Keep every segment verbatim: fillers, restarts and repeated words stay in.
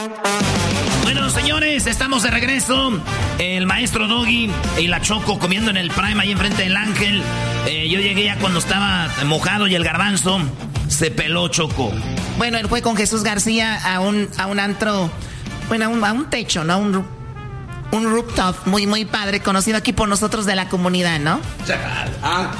Bueno, señores, estamos de regreso. El maestro Doggy y la Choco comiendo en el Prime ahí enfrente del Ángel. Eh, yo llegué ya cuando estaba mojado y el garbanzo se peló, Choco. Bueno, él fue con Jesús García a un, a un antro, bueno, a un, a un techo, ¿no? Un, un rooftop muy, muy padre, conocido aquí por nosotros de la comunidad, ¿no? Ah.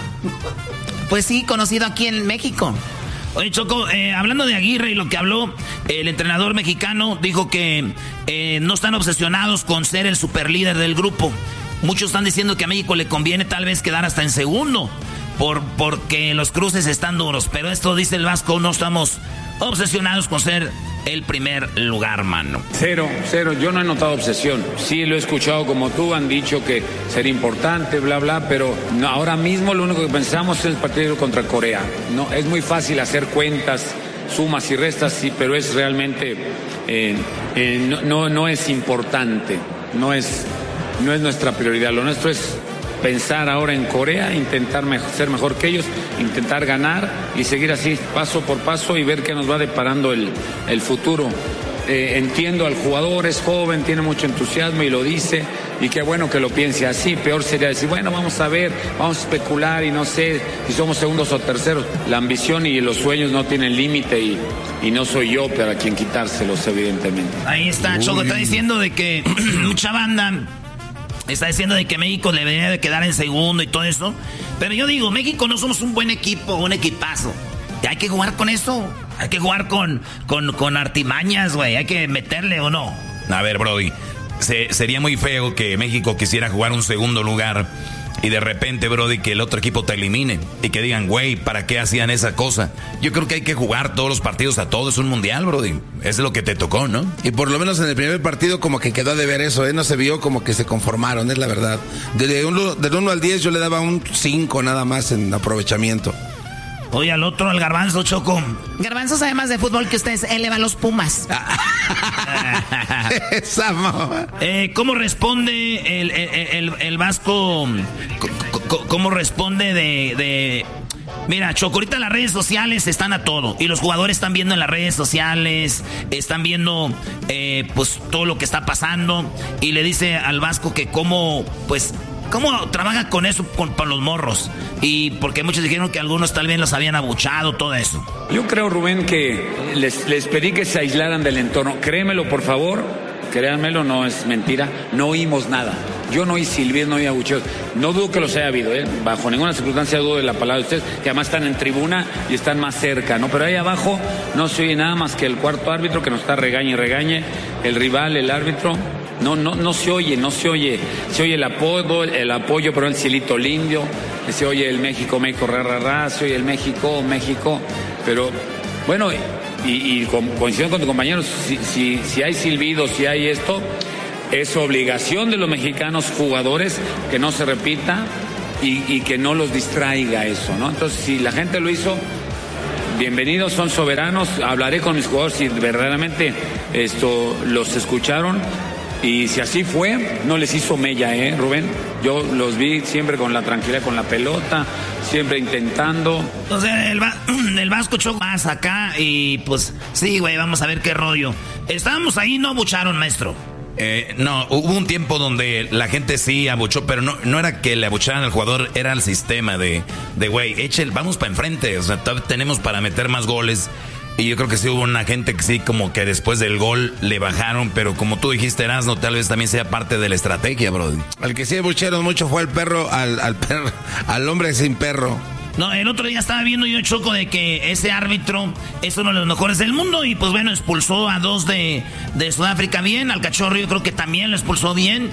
Pues sí, conocido aquí en México. Oye, Choco, eh, hablando de Aguirre y lo que habló, el entrenador mexicano dijo que eh, no están obsesionados con ser el superlíder del grupo. Muchos están diciendo que a México le conviene tal vez quedar hasta en segundo, por, porque los cruces están duros. Pero esto, dice el Vasco, no estamos obsesionados con ser el primer lugar, mano. Cero, cero, yo no he notado obsesión. Sí lo he escuchado como tú, han dicho que sería importante, bla, bla, pero no, ahora mismo lo único que pensamos es el partido contra Corea. No, es muy fácil hacer cuentas, sumas y restas, sí, pero es realmente, eh, eh, no, no, no es importante, no es, no es nuestra prioridad. Lo nuestro es pensar ahora en Corea, intentar mejor, ser mejor que ellos, intentar ganar y seguir así paso por paso y ver qué nos va deparando el, el futuro. Eh, entiendo al jugador, es joven, tiene mucho entusiasmo y lo dice, y qué bueno que lo piense así. Peor sería decir, bueno, vamos a ver, vamos a especular y no sé si somos segundos o terceros. La ambición y los sueños no tienen límite y, y no soy yo para quien quitárselos, evidentemente. Ahí está, Choco, está diciendo de que mucha banda está diciendo de que México debería de quedar en segundo y todo eso. Pero yo digo, México no somos un buen equipo, un equipazo. Y hay que jugar con eso. Hay que jugar con, con, con artimañas, güey. Hay que meterle o no. A ver, Brody, se, sería muy feo que México quisiera jugar un segundo lugar y de repente, Brody, que el otro equipo te elimine y que digan, güey, ¿para qué hacían esa cosa? Yo creo que hay que jugar todos los partidos a todos. Es un mundial, Brody. Es lo que te tocó, ¿no? Y por lo menos en el primer partido como que quedó de ver eso, ¿eh? No se vio como que se conformaron, es la verdad. Del uno, del uno al diez yo le daba un cinco nada más en aprovechamiento. Oye, al otro, al Garbanzo, Choco. Garbanzo sabe más de fútbol que ustedes. Él le va a los Pumas. Esa mamá. Eh, ¿Cómo responde el, el, el, el Vasco? ¿Cómo responde de, de... Mira, Choco, ahorita las redes sociales están a todo. Y los jugadores están viendo en las redes sociales, están viendo eh, pues todo lo que está pasando. Y le dice al Vasco que cómo, pues... ¿Cómo trabaja con eso, con, con los morros? Y porque muchos dijeron que algunos tal vez los habían abuchado, todo eso. Yo creo, Rubén, que les, les pedí que se aislaran del entorno. Créemelo, por favor. Créanmelo, no es mentira. No oímos nada. Yo no oí silbidos, no oí abucheos. No dudo que los haya habido, ¿eh? Bajo ninguna circunstancia dudo de la palabra de ustedes, que además están en tribuna y están más cerca, ¿no? Pero ahí abajo no se oye nada más que el cuarto árbitro que nos está regañe y regañe, el rival, el árbitro. No, no, no se oye, no se oye. Se oye el apoyo, el apoyo, pero el cielito lindo. Se oye el México, México, ra, ra, ra. Se oye el México, México. Pero, bueno, y, y coincido con tus compañeros, si, si, si hay silbidos, si hay esto, es obligación de los mexicanos jugadores que no se repita y, y que no los distraiga eso, ¿no? Entonces, si la gente lo hizo, bienvenidos, son soberanos. Hablaré con mis jugadores si verdaderamente esto los escucharon. Y si así fue, no les hizo mella, ¿eh, Rubén? Yo los vi siempre con la tranquilidad, con la pelota, siempre intentando. O sea, el, el Vasco echó más acá y pues sí, güey, vamos a ver qué rollo. Estábamos ahí, no abucharon, maestro. Eh, no, hubo un tiempo donde la gente sí abuchó, pero no, no era que le abucharan al jugador, era el sistema de, de güey, eche el, vamos para enfrente, o sea, tenemos para meter más goles. Y yo creo que sí hubo una gente que sí, como que después del gol le bajaron, pero como tú dijiste, Erasmo, tal vez también sea parte de la estrategia, Brody. El que sí abuchearon mucho fue el perro, al, al perro, al hombre sin perro. No, el otro día estaba viendo yo, Choco, de que ese árbitro es uno de los mejores del mundo y pues bueno, expulsó a dos de, de Sudáfrica bien, al Cachorro yo creo que también lo expulsó bien,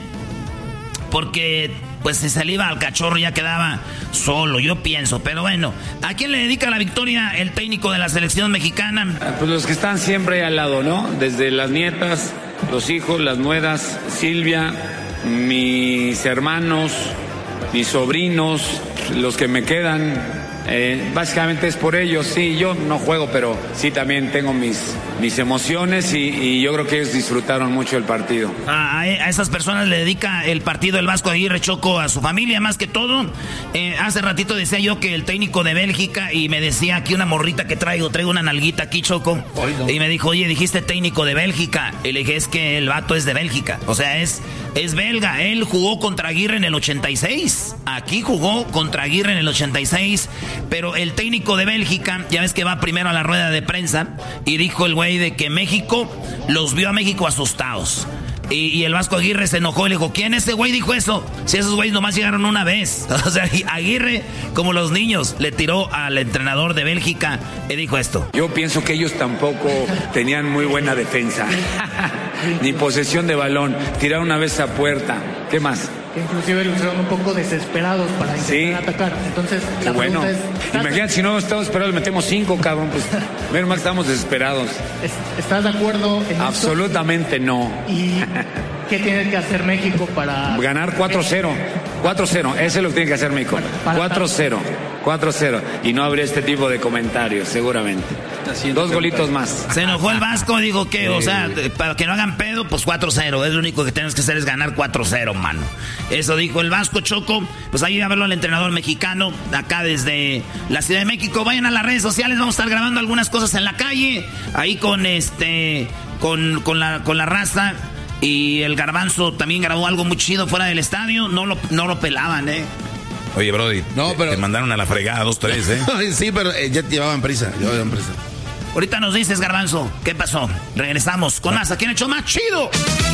porque pues si se le iba al Cachorro ya quedaba solo, yo pienso. Pero bueno, ¿a quién le dedica la victoria el técnico de la selección mexicana? Pues los que están siempre al lado, ¿no? Desde las nietas, los hijos, las nueras, Silvia, mis hermanos, mis sobrinos, los que me quedan. Eh, básicamente es por ellos. Sí, yo no juego, pero sí también tengo mis, mis emociones y, y yo creo que ellos disfrutaron mucho el partido. A, a esas personas le dedica el partido el Vasco Aguirre, Choco, a su familia más que todo. Eh, hace ratito decía yo que el técnico de Bélgica, y me decía aquí una morrita que traigo, traigo una nalguita aquí, Choco, no. Y me dijo, oye, dijiste técnico de Bélgica. Y le dije, es que el vato es de Bélgica, o sea, es, es belga. Él jugó contra Aguirre en el ochenta y seis, aquí jugó contra Aguirre en el ochenta y seis, pero el técnico de Bélgica, ya ves que va primero a la rueda de prensa, y dijo el güey de que México, los vio a México asustados. Y, y el Vasco Aguirre se enojó y le dijo, ¿quién ese güey dijo eso? Si esos güeyes nomás llegaron una vez. O sea, Aguirre, como los niños, le tiró al entrenador de Bélgica y dijo esto. Yo pienso que ellos tampoco tenían muy buena defensa, ni posesión de balón, tiraron una vez a puerta. ¿Qué más? Que inclusive lo hicieron un poco desesperados para intentar sí. atacar. Entonces, la bueno, es, imagínate, si no estamos esperados, metemos cinco, cabrón. Pues menos mal estamos desesperados. ¿Estás de acuerdo en Absolutamente esto? No. ¿Y qué tiene que hacer México para ganar cuatro cero? cuatro cero, eso es lo que tiene que hacer México. cuatro cero. cuatro cero. Y no habría este tipo de comentarios, seguramente. Dos golitos más. Se enojó el Vasco, dijo que, sí. o sea, para que no hagan pedo, pues cuatro cero. Es lo único que tenemos que hacer es ganar cuatro cero, mano. Eso dijo el Vasco, Choco. Pues ahí a verlo al entrenador mexicano, acá desde la Ciudad de México. Vayan a las redes sociales, vamos a estar grabando algunas cosas en la calle. Ahí con este, con, con la, con la raza. Y el Garbanzo también grabó algo muy chido fuera del estadio. No lo, no lo pelaban, eh. Oye, Brody, no, pero... te mandaron a la fregada dos, tres, ¿eh? Sí, pero eh, ya te llevaban prisa, llevaban prisa. Ahorita nos dices, Garbanzo, ¿qué pasó? Regresamos con más. ¿A quién echó más chido?